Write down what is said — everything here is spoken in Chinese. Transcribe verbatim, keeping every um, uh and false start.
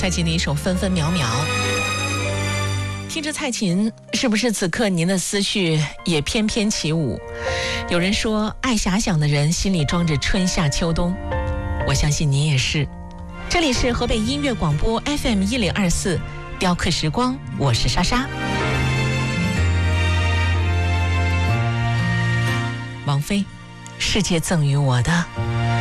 蔡琴的一首《分分秒秒》。听着蔡琴，是不是此刻您的思绪也翩翩起舞？有人说，爱遐想的人心里装着春夏秋冬，我相信您也是。这里是河北音乐广播 F M 一零二四，雕刻时光，我是莎莎。王菲，世界赠予我的。